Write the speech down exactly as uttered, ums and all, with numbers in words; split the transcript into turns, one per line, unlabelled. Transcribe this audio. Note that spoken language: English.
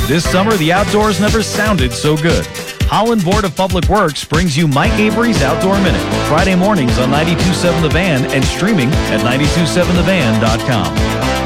This summer, the outdoors never sounded so good. Holland Board of Public Works brings you Mike Avery's Outdoor Minute, Friday mornings on ninety-two point seven The Van and streaming at ninety two seven the van dot com.